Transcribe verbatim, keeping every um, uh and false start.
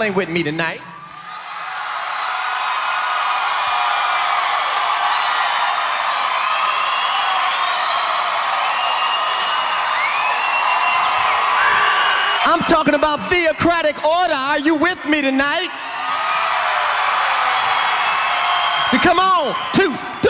ain't with me tonight. I'm talking about theocratic order. Are you with me tonight? Come on, two,